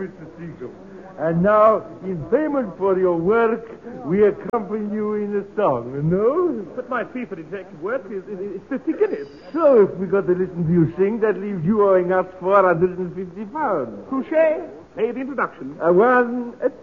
Mr. Seacombe. And now, in payment for your work, we accompany you in a song, no? But my fee for detective work is 50 guineas. So if we got to listen to you sing, that leaves you owing us £450. Touché. Pay the introduction. One,